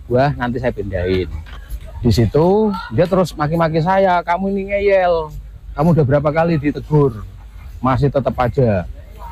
buah, nanti saya pindahin. Di situ dia terus maki-maki saya, kamu ini ngeyel, kamu udah berapa kali ditegur, masih tetap aja.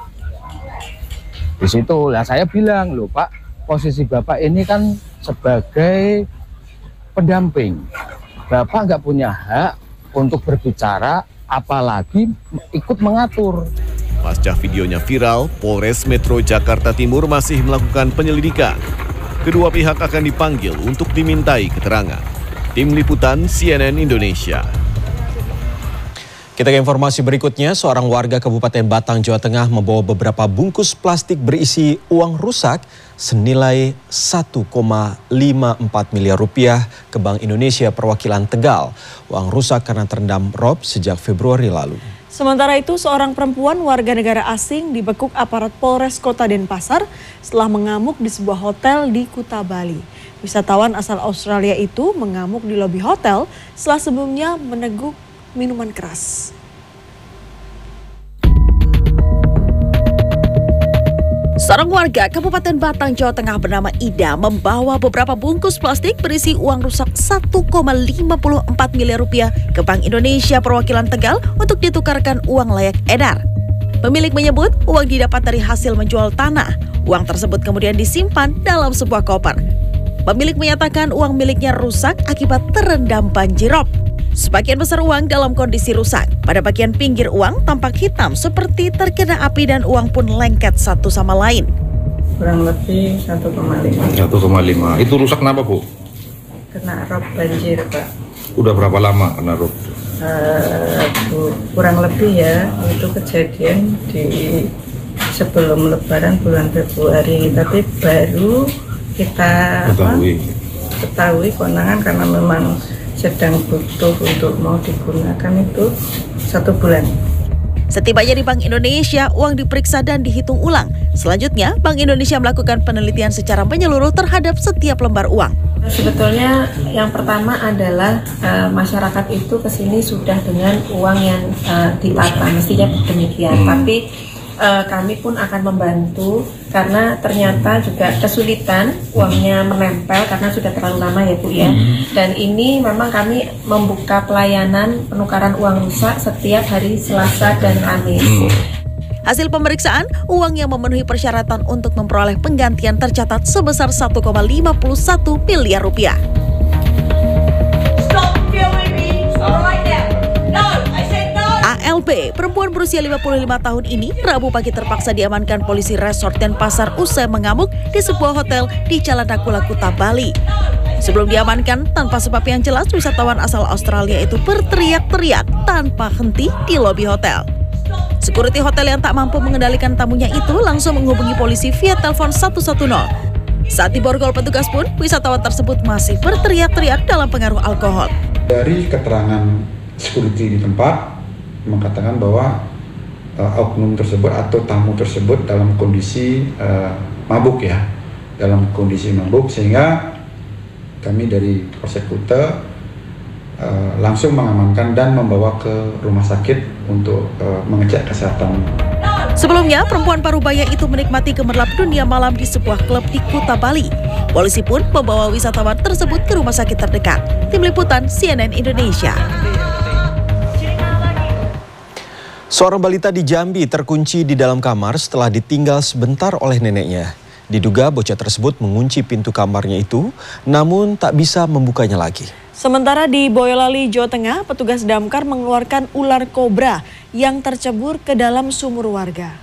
Di situ lah saya bilang, loh Pak, posisi Bapak ini kan sebagai pendamping, Bapak nggak punya hak untuk berbicara, apalagi ikut mengatur. Pasca videonya viral, Polres Metro Jakarta Timur masih melakukan penyelidikan. Kedua pihak akan dipanggil untuk dimintai keterangan. Tim Liputan CNN Indonesia. Kita ke informasi berikutnya, seorang warga Kabupaten Batang, Jawa Tengah membawa beberapa bungkus plastik berisi uang rusak senilai 1,54 miliar rupiah ke Bank Indonesia perwakilan Tegal. Uang rusak karena terendam rob sejak Februari lalu. Sementara itu, seorang perempuan warga negara asing dibekuk aparat Polres Kota Denpasar setelah mengamuk di sebuah hotel di Kuta Bali. Wisatawan asal Australia itu mengamuk di lobi hotel setelah sebelumnya meneguk minuman keras. Seorang warga Kabupaten Batang, Jawa Tengah bernama Ida membawa beberapa bungkus plastik berisi uang rusak 1,54 miliar rupiah ke Bank Indonesia perwakilan Tegal untuk ditukarkan uang layak edar. Pemilik menyebut uang didapat dari hasil menjual tanah. Uang tersebut kemudian disimpan dalam sebuah koper. Pemilik menyatakan uang miliknya rusak akibat terendam banjirop. Sebagian besar uang dalam kondisi rusak. Pada bagian pinggir uang tampak hitam seperti terkena api dan uang pun lengket satu sama lain. Kurang lebih 1,5. 1,5. Itu rusak kenapa, Bu? Kena rob banjir, Pak. Udah berapa lama kena rob? Kurang lebih ya, itu kejadian di sebelum Lebaran bulan Februari. Tapi baru kita ketahui konangan karena memang sedang butuh untuk mau digunakan itu 1 bulan. Setibanya di Bank Indonesia, uang diperiksa dan dihitung ulang. Selanjutnya, Bank Indonesia melakukan penelitian secara menyeluruh terhadap setiap lembar uang. Sebetulnya yang pertama adalah masyarakat itu kesini sudah dengan uang yang ditata, mestinya demikian. Tapi kami pun akan membantu karena ternyata juga kesulitan uangnya menempel karena sudah terlalu lama ya Bu ya. Dan ini memang kami membuka pelayanan penukaran uang rusak setiap hari Selasa dan Kamis. Hasil pemeriksaan, uang yang memenuhi persyaratan untuk memperoleh penggantian tercatat sebesar 1,51 miliar rupiah. ALB, perempuan berusia 55 tahun ini, Rabu pagi terpaksa diamankan polisi Resort Denpasar usai mengamuk di sebuah hotel di Jalan Nakula, Kuta Bali. Sebelum diamankan, tanpa sebab yang jelas, wisatawan asal Australia itu berteriak-teriak tanpa henti di lobi hotel. Security hotel yang tak mampu mengendalikan tamunya itu langsung menghubungi polisi via telepon 110. Saat diborgol petugas pun, wisatawan tersebut masih berteriak-teriak dalam pengaruh alkohol. Dari keterangan security di tempat, mengatakan bahwa oknum tersebut atau tamu tersebut dalam kondisi mabuk ya, dalam kondisi mabuk, sehingga kami dari Polsek Kuta langsung mengamankan dan membawa ke rumah sakit untuk mengecek kesehatan. Sebelumnya, perempuan parubaya itu menikmati gemerlap dunia malam di sebuah klub di Kuta Bali. Polisi pun membawa wisatawan tersebut ke rumah sakit terdekat. Tim Liputan CNN Indonesia. Seorang balita di Jambi terkunci di dalam kamar setelah ditinggal sebentar oleh neneknya. Diduga bocah tersebut mengunci pintu kamarnya itu, namun tak bisa membukanya lagi. Sementara di Boyolali, Jawa Tengah, petugas damkar mengeluarkan ular kobra yang tercebur ke dalam sumur warga.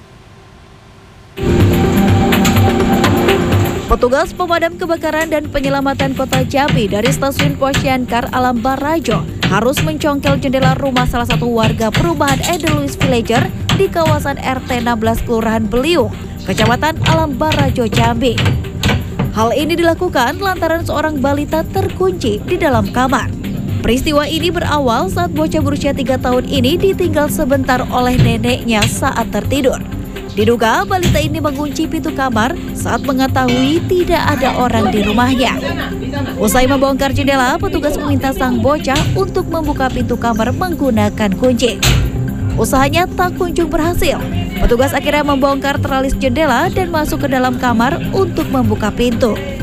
Petugas pemadam kebakaran dan penyelamatan Kota Jambi dari Stasiun Posyandu Alam Barajo harus mencongkel jendela rumah salah satu warga perumahan Edelweiss Villager di kawasan RT 16 Kelurahan Beliung, Kecamatan Alam Barajo, Jambi. Hal ini dilakukan lantaran seorang balita terkunci di dalam kamar. Peristiwa ini berawal saat bocah berusia 3 tahun ini ditinggal sebentar oleh neneknya saat tertidur. Diduga balita ini mengunci pintu kamar saat mengetahui tidak ada orang di rumahnya. Usai membongkar jendela, petugas meminta sang bocah untuk membuka pintu kamar menggunakan kunci. Usahanya tak kunjung berhasil. Petugas akhirnya membongkar teralis jendela dan masuk ke dalam kamar untuk membuka pintu.